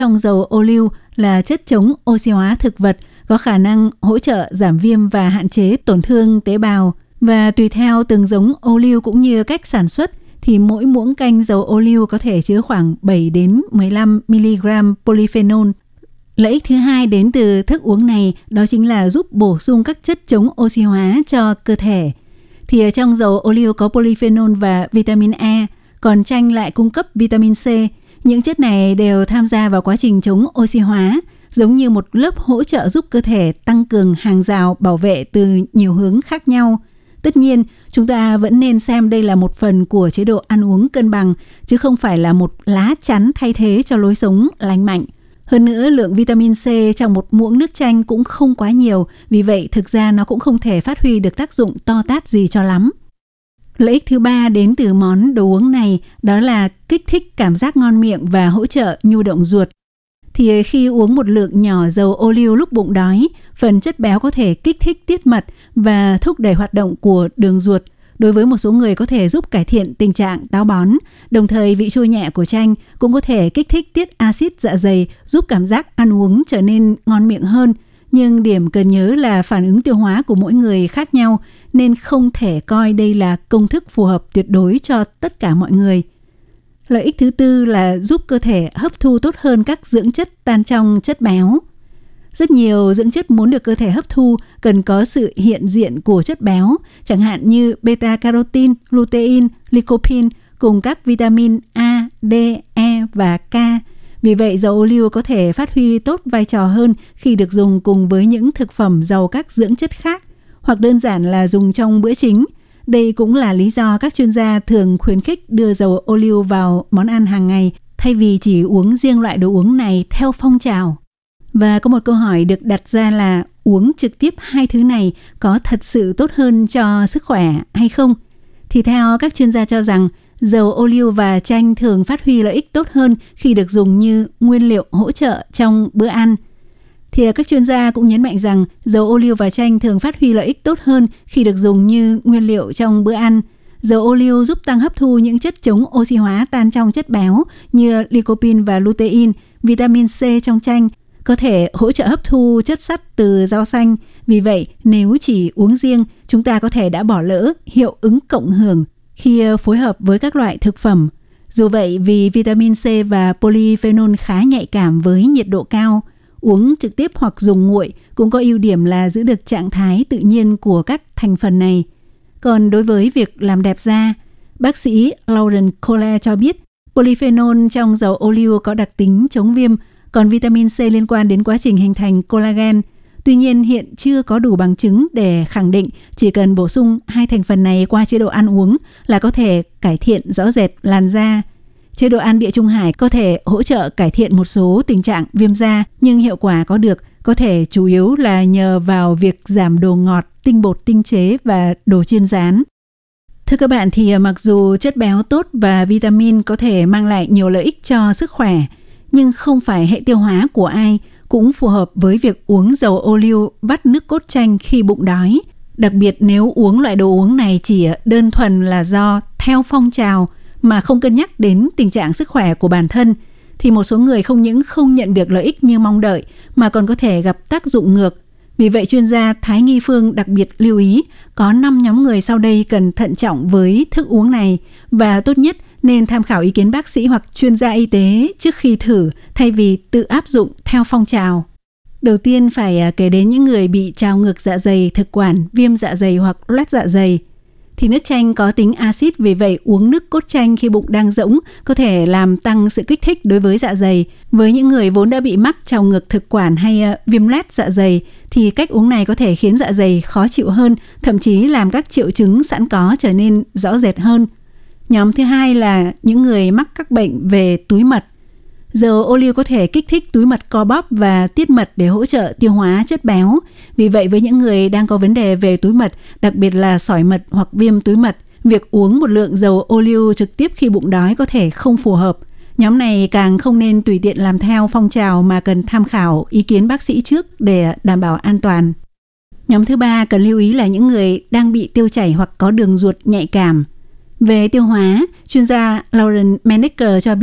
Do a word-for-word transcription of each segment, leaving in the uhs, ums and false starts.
trong dầu ô liu là chất chống oxy hóa thực vật, có khả năng hỗ trợ giảm viêm và hạn chế tổn thương tế bào. Và tùy theo từng giống ô liu cũng như cách sản xuất, thì mỗi muỗng canh dầu ô liu có thể chứa khoảng bảy đến mười lăm mi-li-gam polyphenol. Lợi ích thứ hai đến từ thức uống này đó chính là giúp bổ sung các chất chống oxy hóa cho cơ thể. Thì ở trong dầu ô liu có polyphenol và vitamin E, còn chanh lại cung cấp vitamin C. Những chất này đều tham gia vào quá trình chống oxy hóa, giống như một lớp hỗ trợ giúp cơ thể tăng cường hàng rào bảo vệ từ nhiều hướng khác nhau. Tất nhiên, chúng ta vẫn nên xem đây là một phần của chế độ ăn uống cân bằng, chứ không phải là một lá chắn thay thế cho lối sống lành mạnh. Hơn nữa, lượng vitamin C trong một muỗng nước chanh cũng không quá nhiều, vì vậy thực ra nó cũng không thể phát huy được tác dụng to tát gì cho lắm. Lợi ích thứ ba đến từ món đồ uống này đó là kích thích cảm giác ngon miệng và hỗ trợ nhu động ruột. Thì khi uống một lượng nhỏ dầu ô liu lúc bụng đói, phần chất béo có thể kích thích tiết mật và thúc đẩy hoạt động của đường ruột. Đối với một số người có thể giúp cải thiện tình trạng táo bón. Đồng thời vị chua nhẹ của chanh cũng có thể kích thích tiết axit dạ dày, giúp cảm giác ăn uống trở nên ngon miệng hơn. Nhưng điểm cần nhớ là phản ứng tiêu hóa của mỗi người khác nhau, nên không thể coi đây là công thức phù hợp tuyệt đối cho tất cả mọi người. Lợi ích thứ tư là giúp cơ thể hấp thu tốt hơn các dưỡng chất tan trong chất béo. Rất nhiều dưỡng chất muốn được cơ thể hấp thu cần có sự hiện diện của chất béo, chẳng hạn như beta-carotene, lutein, lycopene cùng các vitamin A, D, E và K. Vì vậy, dầu ô liu có thể phát huy tốt vai trò hơn khi được dùng cùng với những thực phẩm giàu các dưỡng chất khác, hoặc đơn giản là dùng trong bữa chính. Đây cũng là lý do các chuyên gia thường khuyến khích đưa dầu ô liu vào món ăn hàng ngày, thay vì chỉ uống riêng loại đồ uống này theo phong trào. Và có một câu hỏi được đặt ra là uống trực tiếp hai thứ này có thật sự tốt hơn cho sức khỏe hay không? Thì theo các chuyên gia cho rằng, dầu ô liu và chanh thường phát huy lợi ích tốt hơn khi được dùng như nguyên liệu hỗ trợ trong bữa ăn. Thì các chuyên gia cũng nhấn mạnh rằng dầu ô liu và chanh thường phát huy lợi ích tốt hơn khi được dùng như nguyên liệu trong bữa ăn. Dầu ô liu giúp tăng hấp thu những chất chống oxy hóa tan trong chất béo như lycopene và lutein, vitamin C trong chanh, có thể hỗ trợ hấp thu chất sắt từ rau xanh. Vì vậy, nếu chỉ uống riêng, chúng ta có thể đã bỏ lỡ hiệu ứng cộng hưởng khi phối hợp với các loại thực phẩm. Dù vậy, vì vitamin C và polyphenol khá nhạy cảm với nhiệt độ cao, uống trực tiếp hoặc dùng nguội cũng có ưu điểm là giữ được trạng thái tự nhiên của các thành phần này. Còn đối với việc làm đẹp da, bác sĩ Lauren Kohler cho biết polyphenol trong dầu ô liu có đặc tính chống viêm, còn vitamin C liên quan đến quá trình hình thành collagen. Tuy nhiên, hiện chưa có đủ bằng chứng để khẳng định chỉ cần bổ sung hai thành phần này qua chế độ ăn uống là có thể cải thiện rõ rệt làn da. Chế độ ăn Địa Trung Hải có thể hỗ trợ cải thiện một số tình trạng viêm da, nhưng hiệu quả có được có thể chủ yếu là nhờ vào việc giảm đồ ngọt, tinh bột tinh chế và đồ chiên rán. Thưa các bạn, thì mặc dù chất béo tốt và vitamin có thể mang lại nhiều lợi ích cho sức khỏe, nhưng không phải hệ tiêu hóa của ai cũng phù hợp với việc uống dầu ô liu vắt nước cốt chanh khi bụng đói. Đặc biệt nếu uống loại đồ uống này chỉ đơn thuần là do theo phong trào mà không cân nhắc đến tình trạng sức khỏe của bản thân, thì một số người không những không nhận được lợi ích như mong đợi mà còn có thể gặp tác dụng ngược. Vì vậy, chuyên gia Thái Nghi Phương đặc biệt lưu ý có năm nhóm người sau đây cần thận trọng với thức uống này và tốt nhất nên tham khảo ý kiến bác sĩ hoặc chuyên gia y tế trước khi thử, thay vì tự áp dụng theo phong trào. Đầu tiên phải kể đến những người bị trào ngược dạ dày, thực quản, viêm dạ dày hoặc loét dạ dày. Thì nước chanh có tính axit, vì vậy uống nước cốt chanh khi bụng đang rỗng có thể làm tăng sự kích thích đối với dạ dày. Với những người vốn đã bị mắc trào ngược thực quản hay viêm loét dạ dày, thì cách uống này có thể khiến dạ dày khó chịu hơn, thậm chí làm các triệu chứng sẵn có trở nên rõ rệt hơn. Nhóm thứ hai là những người mắc các bệnh về túi mật. Dầu ô liu có thể kích thích túi mật co bóp và tiết mật để hỗ trợ tiêu hóa chất béo. Vì vậy, với những người đang có vấn đề về túi mật, đặc biệt là sỏi mật hoặc viêm túi mật, việc uống một lượng dầu ô liu trực tiếp khi bụng đói có thể không phù hợp. Nhóm này càng không nên tùy tiện làm theo phong trào mà cần tham khảo ý kiến bác sĩ trước để đảm bảo an toàn. Nhóm thứ ba cần lưu ý là những người đang bị tiêu chảy hoặc có đường ruột nhạy cảm. Về tiêu hóa, chuyên gia Lauren Menaker cho biết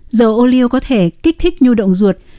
Dầu ô liu có thể kích thích nhu động ruột,